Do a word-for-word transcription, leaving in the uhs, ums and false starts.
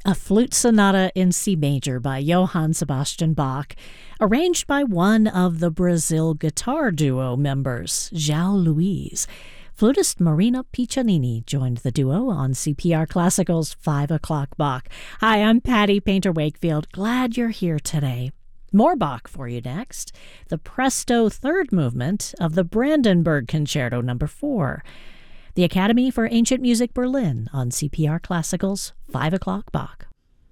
A flute sonata in C major by Johann Sebastian Bach, arranged by one of the Brazil guitar duo members, João Luiz. Flutist Marina Piccinini joined the duo on C P R Classical's five o'clock Bach. Hi, I'm Patty Painter-Wakefield. Glad you're here today. More Bach for you next. The Presto third movement of the Brandenburg Concerto number four. The Academy for Ancient Music Berlin on C P R Classical's five o'clock Bach.